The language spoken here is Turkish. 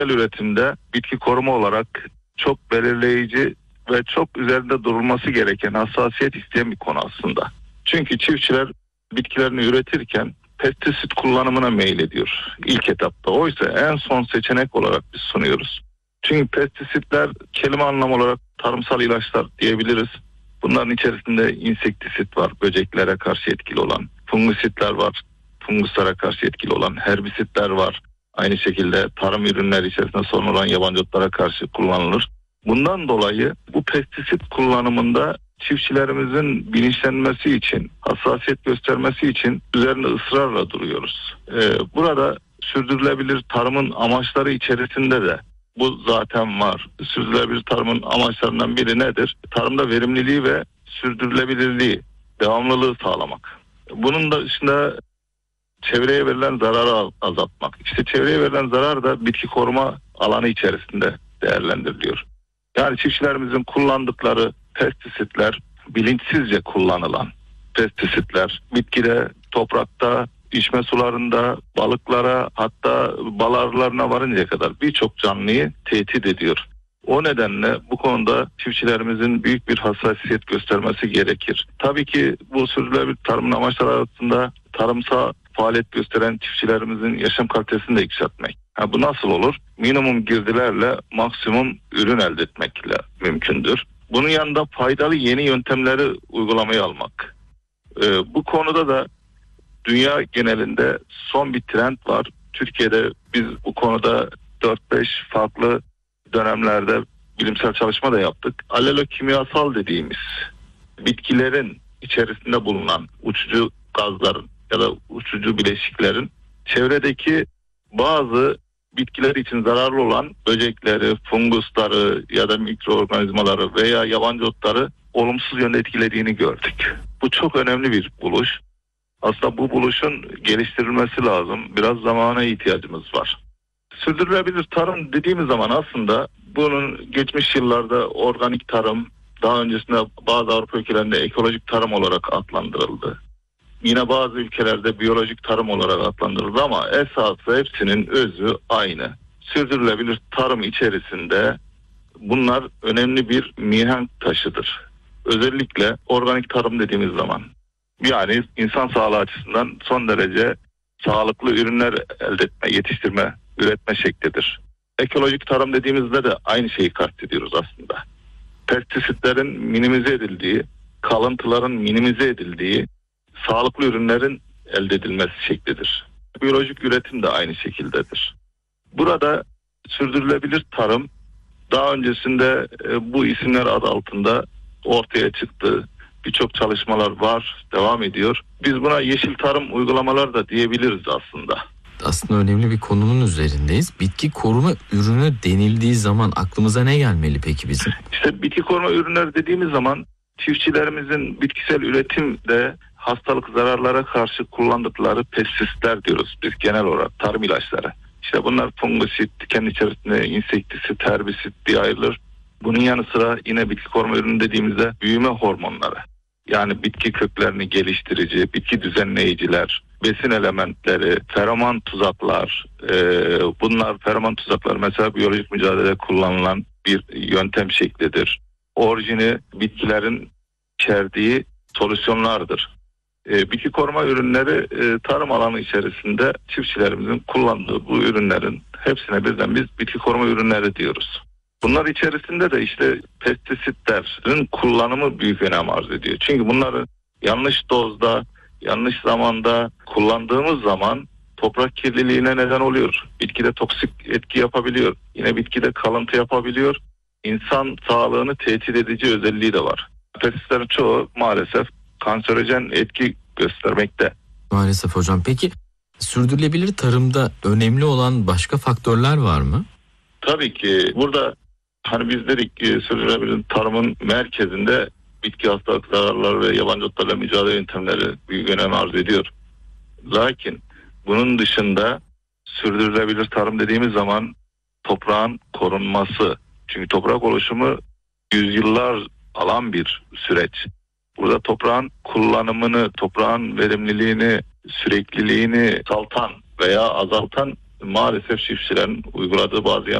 üretimde bitki koruma olarak çok belirleyici ve çok üzerinde durulması gereken, hassasiyet isteyen bir konu aslında. Çünkü çiftçiler bitkilerini üretirken pestisit kullanımına meylediyor ilk etapta. Oysa en son seçenek olarak biz sunuyoruz. Çünkü pestisitler kelime anlamı olarak tarımsal ilaçlar diyebiliriz. Bunların içerisinde insektisit var, böceklere karşı etkili olan. Fungusitler var, funguslara karşı etkili olan. Herbisitler var. Aynı şekilde tarım ürünleri içerisinde sorun olan yabancı otlara karşı kullanılır. Bundan dolayı bu pestisit kullanımında çiftçilerimizin bilinçlenmesi için, hassasiyet göstermesi için üzerinde ısrarla duruyoruz. Burada sürdürülebilir tarımın amaçları içerisinde de bu zaten var. Sürdürülebilir tarımın amaçlarından biri nedir? Tarımda verimliliği ve sürdürülebilirliği, devamlılığı sağlamak. Bunun da dışında çevreye verilen zararı azaltmak. İşte çevreye verilen zarar da bitki koruma alanı içerisinde değerlendiriliyor. Yani çiftçilerimizin kullandıkları pestisitler, bilinçsizce kullanılan pestisitler, bitkide, toprakta, içme sularında, balıklara, hatta bal arılarına varıncaya kadar birçok canlıyı tehdit ediyor. O nedenle bu konuda çiftçilerimizin büyük bir hassasiyet göstermesi gerekir. Tabii ki bu sürdürülebilir tarımın amaçları arasında tarımsal faaliyet gösteren çiftçilerimizin yaşam kalitesini de yükseltmek. Bu nasıl olur? Minimum girdilerle maksimum ürün elde etmekle mümkündür. Bunun yanında faydalı yeni yöntemleri uygulamaya almak. Bu konuda da dünya genelinde son bir trend var. Türkiye'de biz bu konuda 4-5 farklı dönemlerde bilimsel çalışma da yaptık. Alelokimyasal dediğimiz bitkilerin içerisinde bulunan uçucu gazların ya da uçucu bileşiklerin çevredeki bazı bitkiler için zararlı olan böcekleri, fungusları ya da mikroorganizmaları veya yabancı otları olumsuz yönde etkilediğini gördük. Bu çok önemli bir buluş. Aslında bu buluşun geliştirilmesi lazım. Biraz zamana ihtiyacımız var. Sürdürülebilir tarım dediğimiz zaman aslında bunun geçmiş yıllarda organik tarım, daha öncesinde bazı Avrupa ülkelerinde ekolojik tarım olarak adlandırıldı. Yine bazı ülkelerde biyolojik tarım olarak adlandırıldı ama esası hepsinin özü aynı. Sürdürülebilir tarım içerisinde bunlar önemli bir mihenk taşıdır. Özellikle organik tarım dediğimiz zaman. Yani insan sağlığı açısından son derece sağlıklı ürünler elde etme, yetiştirme, üretme şeklidir. Ekolojik tarım dediğimizde de aynı şeyi kastediyoruz aslında. Pestisitlerin minimize edildiği, kalıntıların minimize edildiği, sağlıklı ürünlerin elde edilmesi şeklidir. Biyolojik üretim de aynı şekildedir. Burada sürdürülebilir tarım daha öncesinde bu isimler adı altında ortaya çıktı. Birçok çalışmalar var, devam ediyor. Biz buna yeşil tarım uygulamalar da diyebiliriz aslında. Aslında önemli bir konunun üzerindeyiz. Bitki koruma ürünü denildiği zaman aklımıza ne gelmeli peki bizim? İşte bitki koruma ürünleri dediğimiz zaman çiftçilerimizin bitkisel üretimde hastalık zararlara karşı kullandıkları pestisitler diyoruz biz genel olarak, tarım ilaçları. İşte bunlar fungisit, kendi içerisinde insektisit, herbisit diye ayrılır. Bunun yanı sıra yine bitki koruma ürünü dediğimizde büyüme hormonları. Yani bitki köklerini geliştirici, bitki düzenleyiciler, besin elementleri, feromon tuzaklar. Bunlar feromon tuzaklar mesela biyolojik mücadelede kullanılan bir yöntem şeklidir. Orijini bitkilerin içerdiği solüsyonlardır. Bitki koruma ürünleri tarım alanı içerisinde çiftçilerimizin kullandığı bu ürünlerin hepsine birden biz bitki koruma ürünleri diyoruz. Bunlar içerisinde de işte pestisitlerin kullanımı büyük önem arz ediyor. Çünkü bunları yanlış dozda, yanlış zamanda kullandığımız zaman toprak kirliliğine neden oluyor. Bitkide toksik etki yapabiliyor. Yine bitkide kalıntı yapabiliyor. İnsan sağlığını tehdit edici özelliği de var. Pestisitlerin çoğu maalesef kanserojen etki göstermekte. Maalesef hocam. Peki sürdürülebilir tarımda önemli olan başka faktörler var mı? Tabii ki burada biz dedik sürdürülebilir tarımın merkezinde bitki hastalık zararları ve yabancı otlarla mücadele yöntemleri büyük önem arz ediyor. Lakin bunun dışında sürdürülebilir tarım dediğimiz zaman toprağın korunması. Çünkü toprak oluşumu yüzyıllar alan bir süreç. Burada toprağın kullanımını, toprağın verimliliğini, sürekliliğini azaltan veya azaltan maalesef çiftçilerin uyguladığı bazı